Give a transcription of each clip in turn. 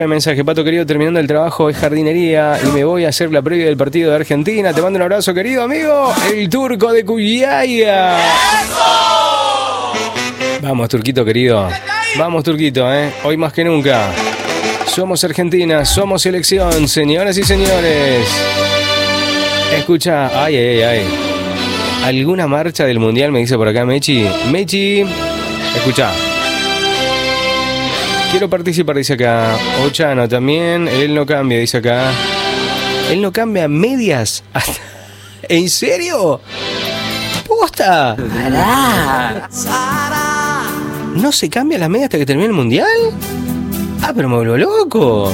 Mensaje, Pato querido, terminando el trabajo de jardinería y me voy a hacer la previa del partido de Argentina. Te mando un abrazo, querido amigo, el turco de Cuyaya. Vamos, turquito querido. Vamos, turquito, hoy más que nunca. Somos Argentina, somos selección, señoras y señores. Escucha, ay. ¿Alguna marcha del mundial? Me dice por acá Mechi. Mechi, escucha. Quiero participar, dice acá. Ochano también. Él no cambia, dice acá. Él no cambia medias. ¿En serio? ¡Posta! ¿No se cambia las medias hasta que termine el mundial? Ah, pero me vuelvo loco.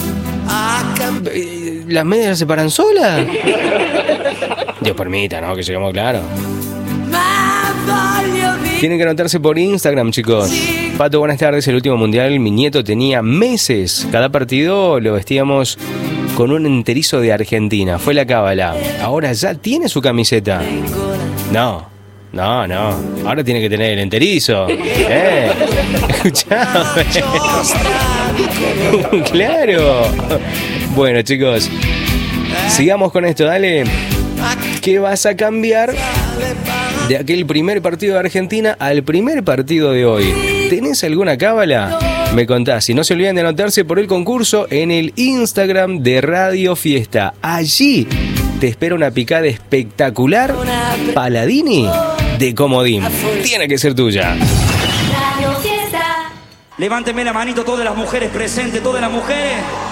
¿Las medias se paran solas? Dios permita, ¿no? Que lleguemos claro. Tienen que anotarse por Instagram, chicos. Pato, buenas tardes. El último mundial, mi nieto tenía meses. Cada partido lo vestíamos con un enterizo de Argentina. Fue la cábala. Ahora ya tiene su camiseta. No. Ahora tiene que tener el enterizo. Escuchame. Claro. Bueno, chicos. Sigamos con esto, dale. ¿Qué vas a cambiar de aquel primer partido de Argentina al primer partido de hoy? ¿Tenés alguna cábala? Me contás. Y no se olviden de anotarse por el concurso en el Instagram de Radio Fiesta. Allí te espera una picada espectacular Paladini de comodín. Tiene que ser tuya. Radio Fiesta. Levánteme la manito todas las mujeres presentes, todas las mujeres.